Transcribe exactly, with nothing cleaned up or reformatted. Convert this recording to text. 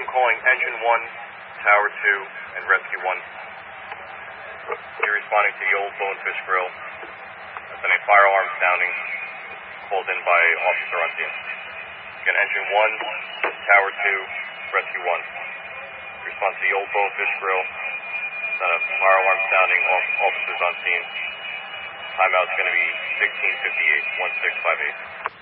I'm calling Engine one, Tower two, and Rescue one. You're responding to the Old Bonefish Grill. That's been a fire alarm sounding, called in by officer on scene. Again, Engine one, Tower two, Rescue one. Respond to the Old Bonefish Grill. That's a fire alarm sounding, officers on scene. Timeout's going to be sixteen fifty-eight, one six five eight.